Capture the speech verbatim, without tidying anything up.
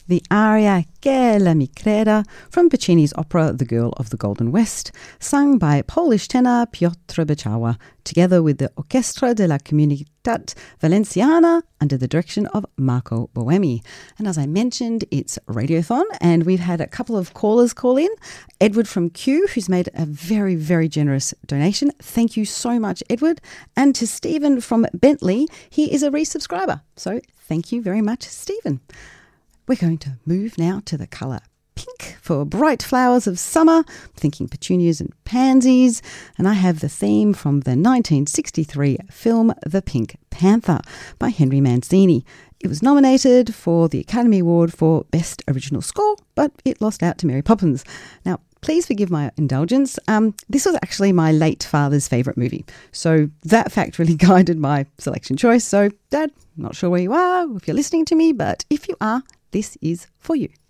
the aria Che la mi creda from Puccini's opera The Girl of the Golden West, sung by Polish tenor Piotr Beczała, together with the Orchestra de la Comunitat Valenciana under the direction of Marco Boemi. And as I mentioned, it's Radiothon, and we've had a couple of callers call in. Edward from Kew, who's made a very, very generous donation. Thank you so much, Edward. And to Stephen from Bentley, he is a resubscriber. So thank you very much, Stephen. We're going to move now to the colour pink for bright flowers of summer, I'm thinking petunias and pansies, and I have the theme from the nineteen sixty-three film The Pink Panther by Henry Mancini. It was nominated for the Academy Award for Best Original Score, but it lost out to Mary Poppins. Now, please forgive my indulgence. Um, this was actually my late father's favourite movie, so that fact really guided my selection choice. So, Dad, not sure where you are, if you're listening to me, but if you are, this is for you.